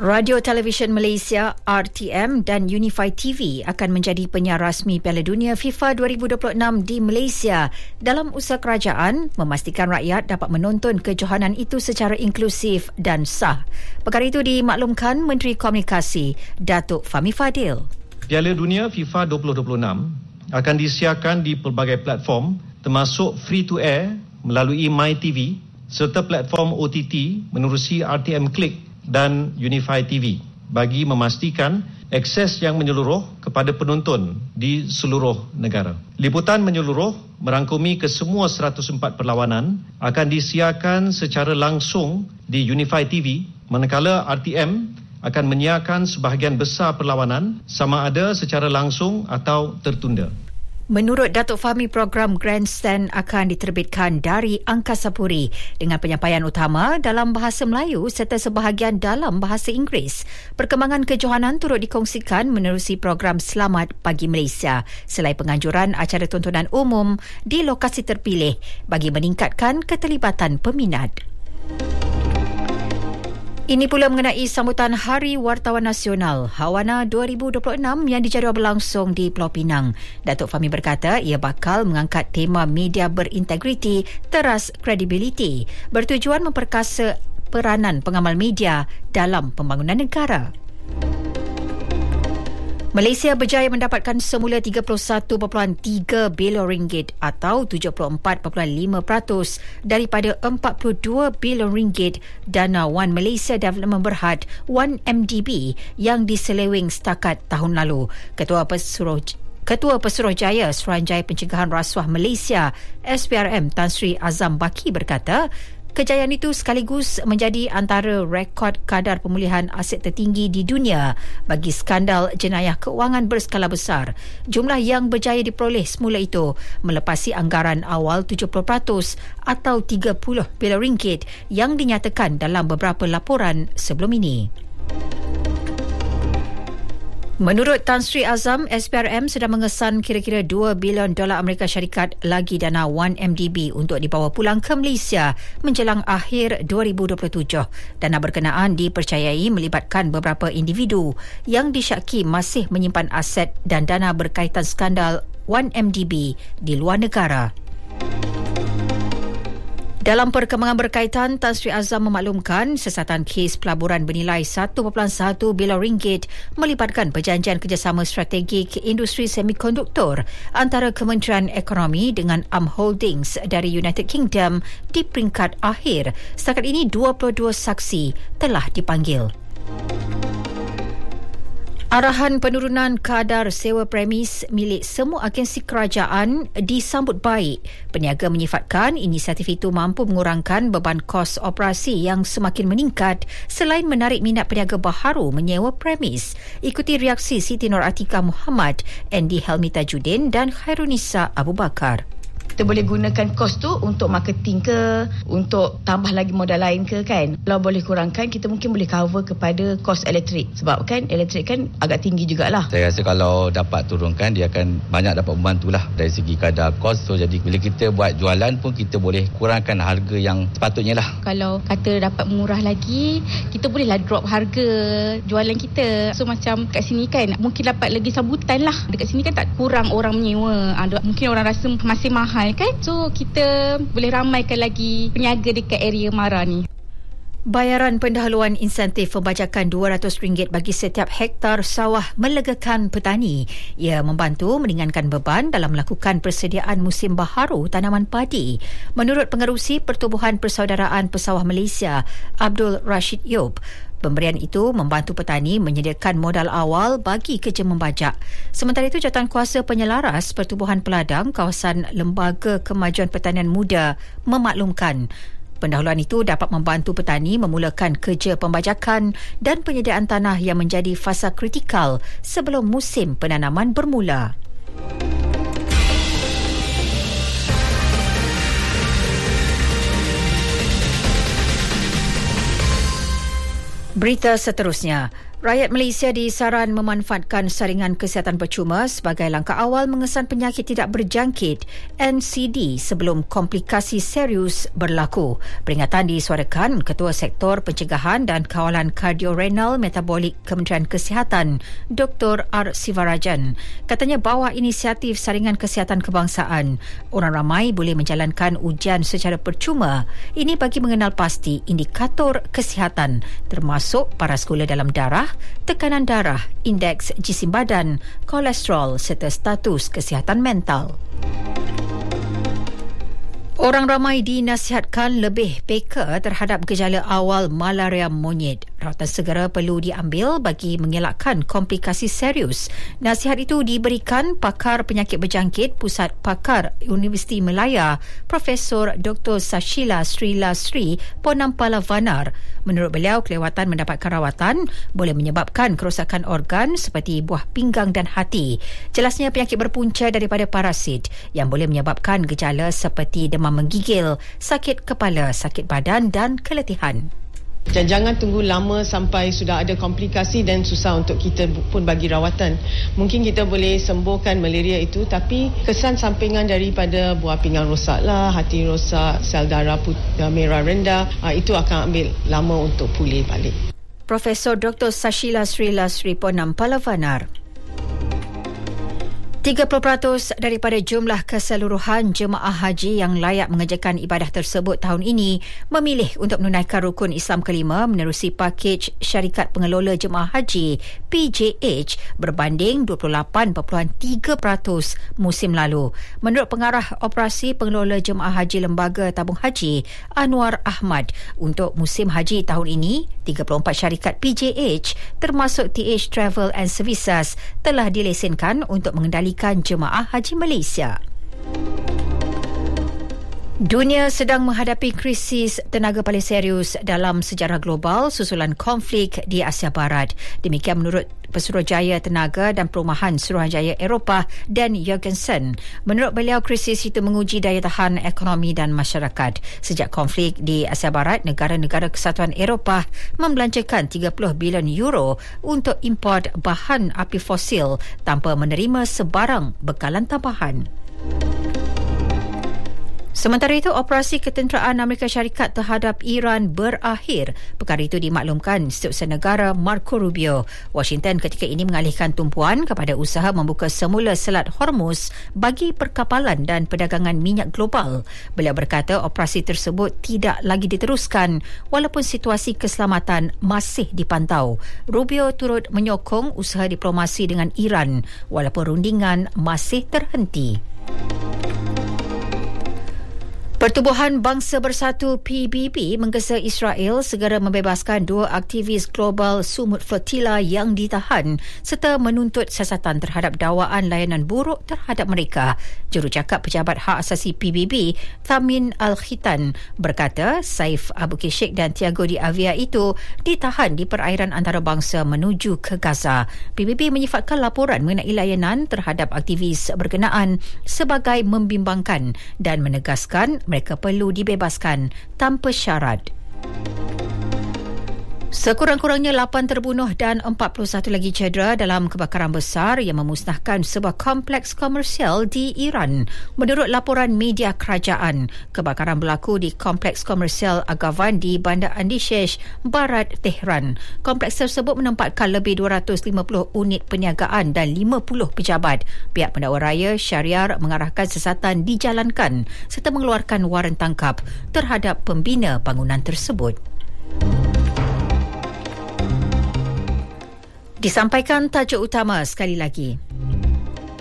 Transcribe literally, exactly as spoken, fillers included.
Radio Televisyen Malaysia R T M dan Unify T V akan menjadi penyiar rasmi Piala Dunia FIFA dua ribu dua puluh enam di Malaysia dalam usaha kerajaan memastikan rakyat dapat menonton kejohanan itu secara inklusif dan sah. Perkara itu dimaklumkan Menteri Komunikasi Datuk Fahmi Fadil. Piala Dunia FIFA dua ribu dua puluh enam akan disiarkan di pelbagai platform termasuk free to air melalui MyTV serta platform O T T menerusi R T M Click dan Unify T V bagi memastikan akses yang menyeluruh kepada penonton di seluruh negara. Liputan menyeluruh merangkumi kesemua seratus empat perlawanan akan disiarkan secara langsung di Unify T V, manakala R T M akan menyiarkan sebahagian besar perlawanan sama ada secara langsung atau tertunda. Menurut Datuk Fahmi, program Grandstand akan diterbitkan dari Angkasa Puri dengan penyampaian utama dalam bahasa Melayu serta sebahagian dalam bahasa Inggeris. Perkembangan kejohanan turut dikongsikan menerusi program Selamat Pagi Malaysia selain penganjuran acara tontonan umum di lokasi terpilih bagi meningkatkan keterlibatan peminat. Ini pula mengenai sambutan Hari Wartawan Nasional Hawana dua ribu dua puluh enam yang dijadual berlangsung di Pulau Pinang. Datuk Fahmi berkata ia bakal mengangkat tema media berintegriti, teras kredibiliti, bertujuan memperkasa peranan pengamal media dalam pembangunan negara. Malaysia berjaya mendapatkan semula tiga puluh satu perpuluhan tiga bilion ringgit atau tujuh puluh empat perpuluhan lima peratus daripada empat puluh dua bilion ringgit dana One Malaysia Development Berhad one M D B yang diseleweng setakat tahun lalu. Ketua Pesuruh Ketua Pesuruhjaya Suruhanjaya Pencegahan Rasuah Malaysia S P R M Tan Sri Azam Baki berkata, kejayaan itu sekaligus menjadi antara rekod kadar pemulihan aset tertinggi di dunia bagi skandal jenayah keuangan berskala besar. Jumlah yang berjaya diperoleh semula itu melepasi anggaran awal tujuh puluh peratus atau tiga puluh bilion ringgit yang dinyatakan dalam beberapa laporan sebelum ini. Menurut Tan Sri Azam, S P R M sedang mengesan kira-kira dua bilion dolar Amerika Syarikat lagi dana one M D B untuk dibawa pulang ke Malaysia menjelang akhir dua ribu dua puluh tujuh. Dana berkenaan dipercayai melibatkan beberapa individu yang disyaki masih menyimpan aset dan dana berkaitan skandal one M D B di luar negara. Dalam perkembangan berkaitan, Tan Sri Azam memaklumkan sesatan kes pelaburan bernilai satu perpuluhan satu bilion ringgit melibatkan perjanjian kerjasama strategik industri semikonduktor antara Kementerian Ekonomi dengan Arm Holdings dari United Kingdom di peringkat akhir. Setakat ini dua puluh dua saksi telah dipanggil. Arahan penurunan kadar sewa premis milik semua agensi kerajaan disambut baik. Peniaga menyifatkan inisiatif itu mampu mengurangkan beban kos operasi yang semakin meningkat selain menarik minat peniaga baharu menyewa premis. Ikuti reaksi Siti Nur Atika Muhammad, Andy Helmi Tajuddin dan Khairunisa Abu Bakar. Kita boleh gunakan kos tu untuk marketing ke, untuk tambah lagi modal lain ke kan. Kalau boleh kurangkan, kita mungkin boleh cover kepada kos elektrik. Sebab kan elektrik kan agak tinggi jugalah. Saya rasa kalau dapat turunkan, dia akan banyak dapat membantulah dari segi kadar kos. So jadi bila kita buat jualan pun kita boleh kurangkan harga yang sepatutnya lah. Kalau kata dapat murah lagi, kita bolehlah drop harga jualan kita. So macam kat sini kan mungkin dapat lagi sambutan lah. Dekat sini kan tak kurang orang menyewa. Ada, mungkin orang rasa masih mahal kan, so kita boleh ramaikan lagi peniaga dekat area Mara ni. Bayaran pendahuluan insentif pembajakan dua ratus ringgit bagi setiap hektar sawah melegakan petani. Ia membantu meringankan beban dalam melakukan persediaan musim baharu tanaman padi. Menurut Pengerusi Pertubuhan Persaudaraan Pesawah Malaysia, Abdul Rashid Yop, pemberian itu membantu petani menyediakan modal awal bagi kerja membajak. Sementara itu, Jawatankuasa Penyelaras Pertubuhan Peladang kawasan Lembaga Kemajuan Pertanian Muda memaklumkan pendahuluan itu dapat membantu petani memulakan kerja pembajakan dan penyediaan tanah yang menjadi fasa kritikal sebelum musim penanaman bermula. Berita seterusnya. Rakyat Malaysia disaran memanfaatkan saringan kesihatan percuma sebagai langkah awal mengesan penyakit tidak berjangkit N C D sebelum komplikasi serius berlaku. Peringatan disuarakan Ketua Sektor Pencegahan dan Kawalan Kardiorenal Metabolik Kementerian Kesihatan, Doktor R. Sivarajan. Katanya bawah inisiatif saringan kesihatan kebangsaan, orang ramai boleh menjalankan ujian secara percuma. Ini bagi mengenal pasti indikator kesihatan termasuk paras gula dalam darah, tekanan darah, indeks jisim badan, kolesterol serta status kesihatan mental. Orang ramai dinasihatkan lebih peka terhadap gejala awal malaria monyet. Rawatan segera perlu diambil bagi mengelakkan komplikasi serius. Nasihat itu diberikan pakar penyakit berjangkit Pusat Pakar Universiti Melaya, Profesor Doktor Sashila Sri Lasri Ponampalavanar. Menurut beliau, kelewatan mendapatkan rawatan boleh menyebabkan kerosakan organ seperti buah pinggang dan hati. Jelasnya penyakit berpunca daripada parasit yang boleh menyebabkan gejala seperti demam menggigil, sakit kepala, sakit badan dan keletihan. Dan jangan tunggu lama sampai sudah ada komplikasi dan susah untuk kita pun bagi rawatan. Mungkin kita boleh sembuhkan malaria itu, tapi kesan sampingan daripada buah pinggang rosak lah, hati rosak, sel darah putih, merah rendah, itu akan ambil lama untuk pulih balik. Profesor Doktor Sashila Sri Lasri Ponampalavanar. tiga puluh peratus daripada jumlah keseluruhan jemaah haji yang layak mengerjakan ibadah tersebut tahun ini memilih untuk menunaikan rukun Islam kelima menerusi pakej syarikat pengelola jemaah haji P J H berbanding dua puluh lapan perpuluhan tiga peratus musim lalu. Menurut pengarah operasi pengelola jemaah haji Lembaga Tabung Haji Anwar Ahmad, untuk musim haji tahun ini tiga puluh empat syarikat P J H termasuk T H Travel and Services telah dilesenkan untuk mengendalikan jemaah haji Malaysia. Dunia sedang menghadapi krisis tenaga paling serius dalam sejarah global susulan konflik di Asia Barat. Demikian menurut Pesuruhjaya Tenaga dan Perumahan Suruhanjaya Eropah Dan Jorgensen. Menurut beliau, krisis itu menguji daya tahan ekonomi dan masyarakat. Sejak konflik di Asia Barat, negara-negara Kesatuan Eropah membelanjakan tiga puluh bilion euro untuk import bahan api fosil tanpa menerima sebarang bekalan tambahan. Sementara itu, operasi ketenteraan Amerika Syarikat terhadap Iran berakhir. Perkara itu dimaklumkan Setiausaha Negara Marco Rubio. Washington ketika ini mengalihkan tumpuan kepada usaha membuka semula Selat Hormuz bagi perkapalan dan perdagangan minyak global. Beliau berkata operasi tersebut tidak lagi diteruskan walaupun situasi keselamatan masih dipantau. Rubio turut menyokong usaha diplomasi dengan Iran walaupun rundingan masih terhenti. Pertubuhan Bangsa Bersatu P B B menggesa Israel segera membebaskan dua aktivis global Sumut Flotilla yang ditahan serta menuntut siasatan terhadap dakwaan layanan buruk terhadap mereka. Jurucakap Pejabat Hak Asasi P B B, Thamin Al-Khitan, berkata Saif Abu Kishik dan Tiago Di Avia itu ditahan di perairan antarabangsa menuju ke Gaza. P B B menyifatkan laporan mengenai layanan terhadap aktivis berkenaan sebagai membimbangkan dan menegaskan mereka perlu dibebaskan tanpa syarat. Sekurang-kurangnya lapan terbunuh dan empat puluh satu lagi cedera dalam kebakaran besar yang memusnahkan sebuah kompleks komersial di Iran. Menurut laporan media kerajaan, kebakaran berlaku di kompleks komersial Agavan di Bandar Andishesh, Barat Tehran. Kompleks tersebut menempatkan lebih dua ratus lima puluh unit perniagaan dan lima puluh pejabat. Pihak Pendakwa Raya Syariah mengarahkan siasatan dijalankan serta mengeluarkan waran tangkap terhadap pembina bangunan tersebut. Disampaikan tajuk utama sekali lagi.